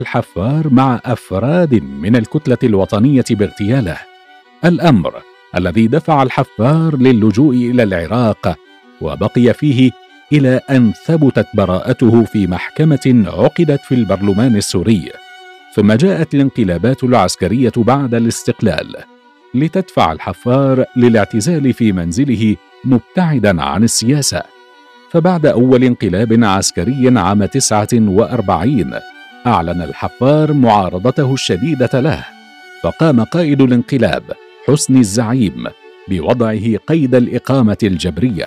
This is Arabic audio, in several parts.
الحفار مع أفراد من الكتلة الوطنية باغتياله، الأمر الذي دفع الحفار للجوء إلى العراق، وبقي فيه إلى أن ثبتت براءته في محكمة عقدت في البرلمان السوري. ثم جاءت الانقلابات العسكرية بعد الاستقلال لتدفع الحفار للاعتزال في منزله مبتعدا عن السياسة. فبعد أول انقلاب عسكري عام 49 أعلن الحفار معارضته الشديدة له، فقام قائد الانقلاب حسني الزعيم بوضعه قيد الإقامة الجبرية.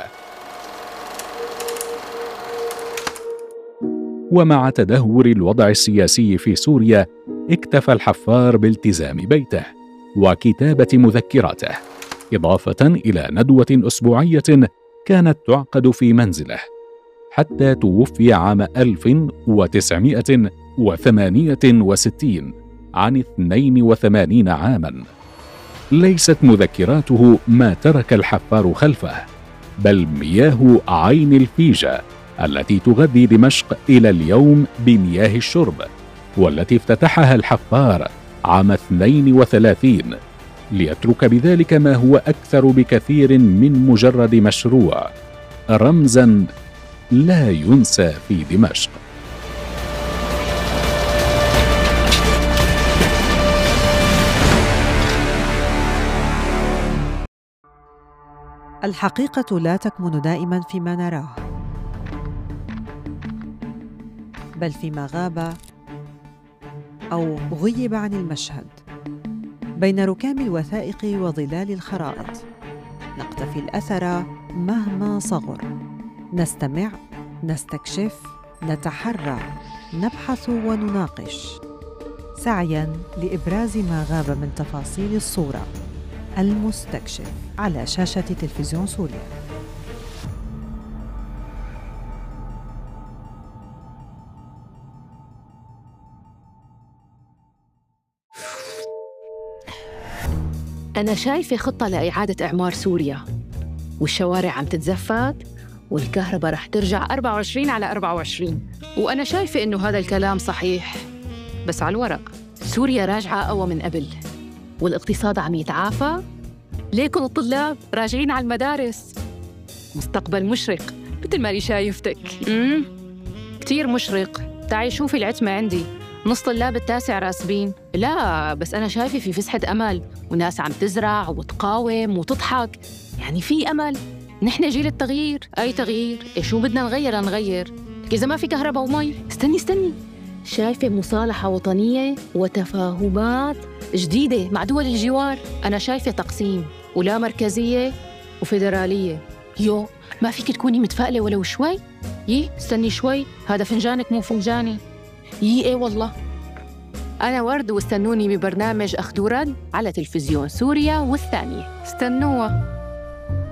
ومع تدهور الوضع السياسي في سوريا اكتفى الحفار بالتزام بيته وكتابة مذكراته، إضافة إلى ندوة أسبوعية كانت تعقد في منزله، حتى توفي عام 1968 عن 82 عاماً. ليست مذكراته ما ترك الحفار خلفه، بل مياه عين الفيجة التي تغذي دمشق إلى اليوم بمياه الشرب، والتي افتتحها الحفار عام 32 ليترك بذلك ما هو أكثر بكثير من مجرد مشروع، رمزاً لا ينسى في دمشق. الحقيقة لا تكمن دائماً فيما نراه، بل فيما غاب أو غيب عن المشهد بين ركام الوثائق وظلال الخرائط. نقتفي الأثر مهما صغر، نستمع، نستكشف، نتحرى، نبحث ونناقش، سعياً لإبراز ما غاب من تفاصيل الصورة. المستكشف على شاشة تلفزيون سوريا. أنا شايفة خطة لإعادة إعمار سوريا، والشوارع عم تتزفت والكهرباء رح ترجع 24 على 24. وأنا شايفة إنه هذا الكلام صحيح، بس على الورق سوريا راجعة أقوى من قبل، والاقتصاد عم يتعافى. ليكن الطلاب راجعين على المدارس. مستقبل مشرق مثل ما أنا شايفتك. كتير مشرق. تعي شوفي العتمة عندي، نص طلاب التاسع راسبين. لا بس أنا شايفة في فسحة أمل، وناس عم تزرع وتقاوم وتضحك، يعني في أمل. نحن جيل التغيير. أي تغيير؟ شو بدنا نغير؟ إذا ما في كهرباء ومي. استني، شايفة مصالحة وطنية وتفاهمات جديدة مع دول الجوار. أنا شايفة تقسيم ولا مركزية وفيدرالية. ما فيك تكوني متفائلة ولو شوي؟ استني شوي، هذا فنجانك مو فنجاني. إيه والله. أنا ورد، واستنوني ببرنامج أخذ ورد على تلفزيون سوريا والثانية. استنوها.